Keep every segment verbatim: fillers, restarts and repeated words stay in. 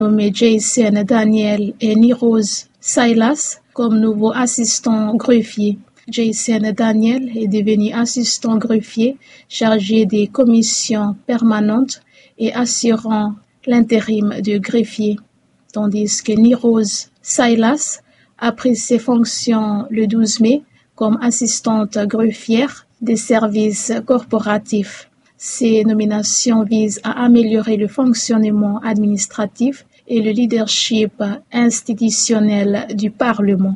nommé Jason Daniel et Nirose Silas comme nouveaux assistants greffiers. Jason Daniel est devenu assistant greffier chargé des commissions permanentes et assurant l'intérim de greffier, tandis que Nirose Silas a pris ses fonctions le douze mai comme assistante greffière des services corporatifs. Ces nominations visent à améliorer le fonctionnement administratif et le leadership institutionnel du Parlement.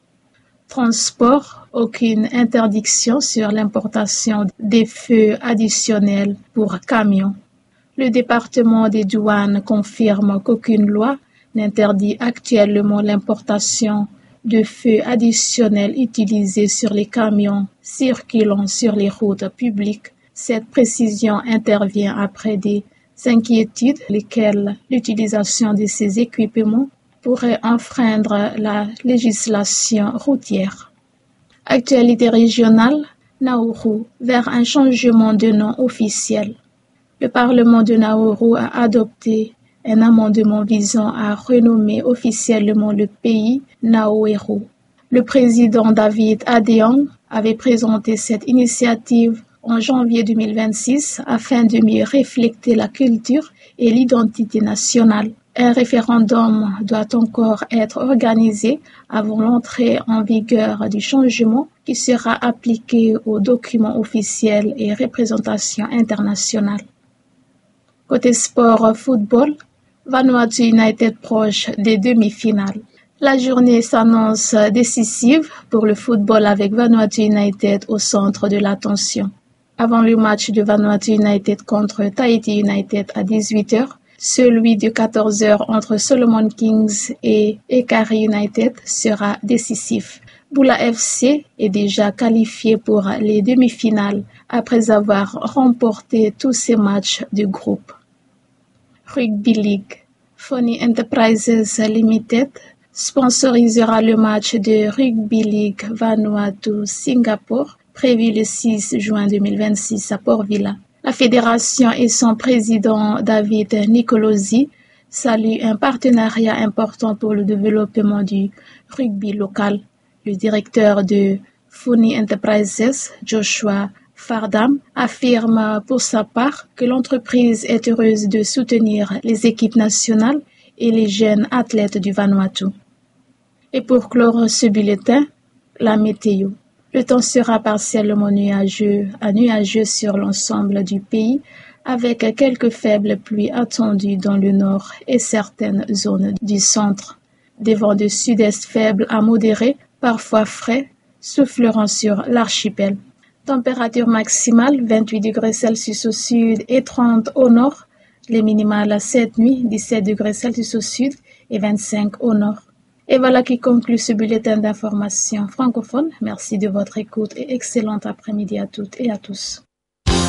Transport, aucune interdiction sur l'importation des feux additionnels pour camions. Le département des douanes confirme qu'aucune loi n'interdit actuellement l'importation de feux additionnels utilisés sur les camions circulant sur les routes publiques. Cette précision intervient après des inquiétudes lesquelles l'utilisation de ces équipements pourrait enfreindre la législation routière. Actualité régionale, Nauru vers un changement de nom officiel. Le Parlement de Nauru a adopté un amendement visant à renommer officiellement le pays Naoero. Le président David Adeang avait présenté cette initiative en janvier deux mille vingt-six afin de mieux refléter la culture et l'identité nationale. Un référendum doit encore être organisé avant l'entrée en vigueur du changement qui sera appliqué aux documents officiels et représentations internationales. Côté sport football, Vanuatu United proche des demi-finales. La journée s'annonce décisive pour le football avec Vanuatu United au centre de l'attention. Avant le match de Vanuatu United contre Tahiti United à dix-huit heures, celui de quatorze heures entre Solomon Kings et Ekari United sera décisif. Bula F C est déjà qualifié pour les demi-finales après avoir remporté tous ses matchs de groupe. Rugby League. Foni Enterprises Limited sponsorisera le match de Rugby League Vanuatu-Singapour prévu le six juin deux mille vingt-six à Port Vila. La fédération et son président David Nicolosi saluent un partenariat important pour le développement du rugby local. Le directeur de Foni Enterprises, Joshua Fardam, affirme pour sa part que l'entreprise est heureuse de soutenir les équipes nationales et les jeunes athlètes du Vanuatu. Et pour clore ce bulletin, la météo. Le temps sera partiellement nuageux à nuageux sur l'ensemble du pays, avec quelques faibles pluies attendues dans le nord et certaines zones du centre. Des vents de sud-est faibles à modérés, parfois frais, souffleront sur l'archipel. Température maximale vingt-huit degrés Celsius au sud et trente au nord. Les minimales cette nuit dix-sept degrés Celsius au sud et vingt-cinq au nord. Et voilà qui conclut ce bulletin d'information francophone. Merci de votre écoute et excellent après-midi à toutes et à tous.